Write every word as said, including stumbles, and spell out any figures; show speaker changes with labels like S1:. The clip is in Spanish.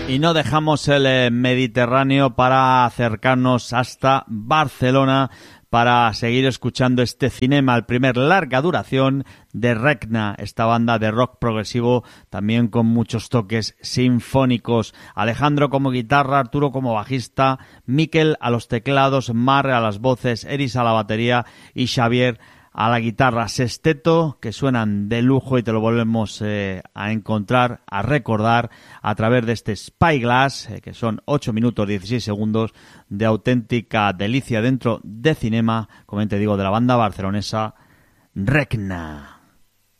S1: Y no dejamos el eh, Mediterráneo para acercarnos hasta Barcelona para seguir escuchando este cinema, el primer larga duración de Regna, esta banda de rock progresivo también con muchos toques sinfónicos. Alejandro como guitarra, Arturo como bajista, Miquel a los teclados, Mar a las voces, Eris a la batería y Xavier a la guitarra. Sexteto que suenan de lujo y te lo volvemos eh, a encontrar, a recordar a través de este Spyglass, eh, que son ocho minutos dieciséis segundos de auténtica delicia dentro de cinema, como te digo, de la banda barcelonesa Regna.